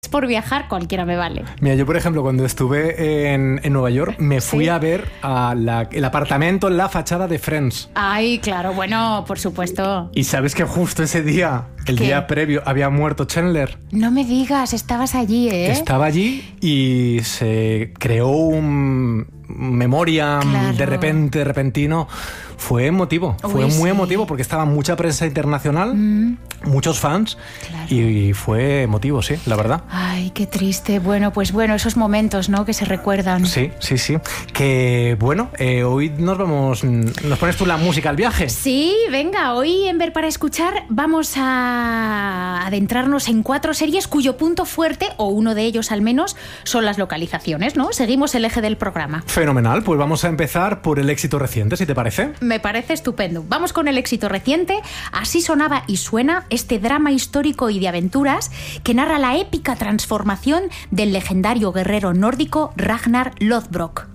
por viajar, cualquiera me vale. Mira, yo por ejemplo cuando estuve en Nueva York me fui a ver el apartamento en la fachada de Friends. Ay, claro, bueno, por supuesto. Y sabes que justo ese día, el día previo, había muerto Chandler. No me digas, estabas allí, ¿eh? Estaba allí y se creó un memoriam de repente, repentino. Fue emotivo, fue muy emotivo porque estaba mucha prensa internacional, muchos fans y fue emotivo, sí, la verdad. Ay, qué triste. Bueno, pues esos momentos, ¿no? Que se recuerdan. Sí. Que bueno, hoy nos pones tú la música al viaje. Sí, venga, hoy en Ver para Escuchar vamos a adentrarnos en 4 series cuyo punto fuerte, o uno de ellos al menos, son las localizaciones, ¿no? Seguimos el eje del programa. Fenomenal, pues vamos a empezar por el éxito reciente, si te parece. Me parece estupendo. Vamos con el éxito reciente. Así sonaba y suena este drama histórico y de aventuras que narra la épica transformación del legendario guerrero nórdico Ragnar Lothbrok.